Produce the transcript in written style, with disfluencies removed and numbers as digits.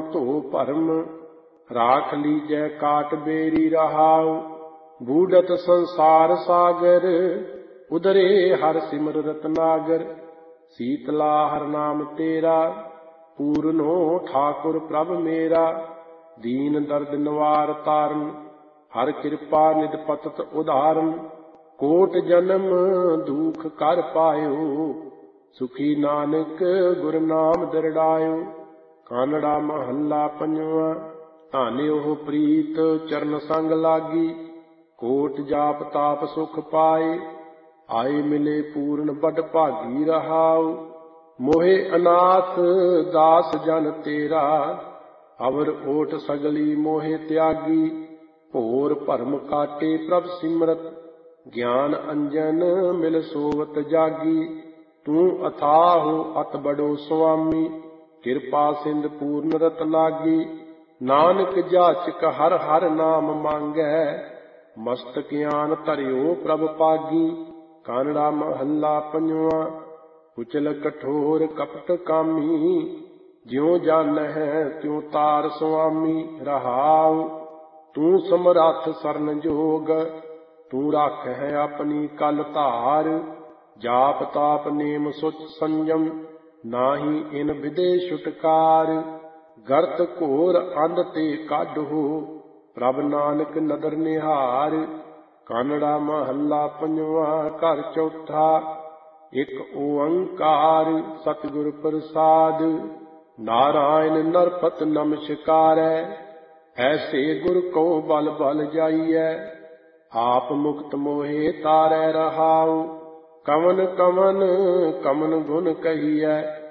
ਧੋ ਭਰਮ, ਰਾਖ ਲੀਜੈ ਕਾਟ ਬੇਰੀ ਰਹਾਉ। ਬੂਢਤ ਸੰਸਾਰ ਸਾਗਰ, ਉਦਰੇ ਹਰਿ ਸਿਮਰ ਰਤਨਾਗਰ। ਸੀਤਲਾ ਹਰਿ ਨਾਮ ਤੇਰਾ, ਪੂਰਨੋ ਠਾਕੁਰ ਪ੍ਰਭ ਮੇਰਾ। ਦੀਨ ਦਰਦ ਨਿਵਾਰ ਤਾਰਨ, ਹਰਿ ਕਿਰਪਾ ਨਿਧ ਪਤਤ ਉਧਾਰਨ। ਕੋਟ ਜਨਮ ਦੁਖ ਕਰ ਪਾਇਓ, ਸੁਖੀ ਨਾਨਕ ਗੁਰ ਨਾਮ ਦਰੜਾਇਓ। ਕਾਨੜਾ ਮਹੱਲਾ ਪੰਜਵਾਂ। ਧੰਨ ਉਹ ਪ੍ਰੀਤ ਚਰਨ ਸੰਗ ਲਾਗੀ, ਕੋਟ ਜਾਪ ਤਾਪ ਸੁਖ ਪਾਏ। ਆਏ ਮਿਲੇ ਪੂਰਨ ਬਡ ਭਾਗੀ ਰਹਾਉ, ਮੋਹਿ ਅਨਾਥ ਦਾਸ ਜਨ ਤੇਰਾ। ਅਵਰ ਓਟ ਸਗਲੀ ਮੋਹਿ ਤਿਆਗੀ, ਭੋਰ ਭਰਮ ਕਾਟੇ ਪ੍ਰਭ ਸਿਮਰਤ। ਗਿਆਨ ਅੰਜਨ ਮਿਲ ਸੋਵਤ ਜਾਗੀ, ਤੂੰ ਅਥਾਹੁ ਅਤ ਬੜੋ ਸੁਆਮੀ। ਕਿਰਪਾ ਸਿੰਧ ਪੂਰਨ ਰਤ ਲਾਗੀ, ਨਾਨਕ ਜਾਚਕ ਹਰ ਹਰ ਨਾਮ ਮੰਗੈ। ਮਸਤਕ ਗਿਆਨ ਧਰਿਓ ਪ੍ਰਭ ਪਾਗੀ। ਕਾਨੜਾ ਮਹੱਲਾ ਪੰਜਵਾਂ। ਕੁਚਲ ਕਠੋਰ ਕਪਟ ਕਾਮੀ, ਜਿਉ ਜਾਣਹਿ ਤਿਉ ਤਾਰ ਸੁਆਮੀ ਰਹਾਉ। ਤੂੰ ਸਮਰੱਥ ਸਰਨ ਜੋਗ, ਤੂੰ ਰਾਖਹਿ ਆਪਣੀ ਕਲ ਧਾਰ। ਜਾਪ ਤਾਪ ਨੇਮ ਸੁਚ ਸੰਜਮ, ਨਾਹੀ ਇਨ ਵਿਦੇ ਛੁਟਕਾਰ। ਗਰਤ ਘੋਰ ਅੰਧ ਤੇ ਕਾਢੋ, ਪ੍ਰਭ ਨਾਨਕ ਨਦਰ ਨਿਹਾਰ। ਕਾਨੜਾ ਮਹੱਲਾ ਪੰਜਵਾਂ। ਘਰ ਚੌਥਾ। ਇਕ ਓੰਕਾਰ ਸਤਿਗੁਰ ਪ੍ਰਸਾਦਿ, ਨਾਰਾਇਣ ਨਰਪਤ ਨਮਸਕਾਰੈ। ਐਸੇ ਗੁਰ ਕੋ ਬਲ ਬਲ ਜਾਈਐ, ਆਪ ਮੁਕਤ ਮੋਹਿ ਤਾਰੈ ਰਹਾਉ। ਕਵਨ ਕਵਨ ਕਮਨ ਗੁਣ ਕਹੀਐ,